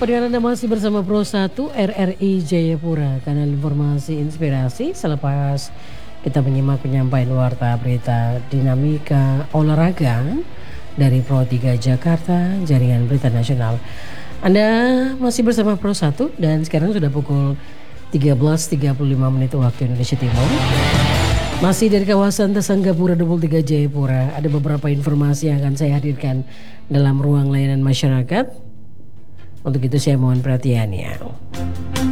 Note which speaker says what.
Speaker 1: pendengar Anda masih bersama Pro 1 RRI Jayapura, kanal informasi inspirasi. Selepas kita menyimak penyampaian warta berita dinamika olahraga dari Pro 3 Jakarta, jaringan berita nasional. Anda masih bersama Pro 1 dan sekarang sudah pukul 13.35 menit waktu Indonesia Timur. Masih dari kawasan Tesanggapura 23 Jayapura, ada beberapa informasi yang akan saya hadirkan dalam ruang layanan masyarakat. Untuk itu saya mohon perhatiannya.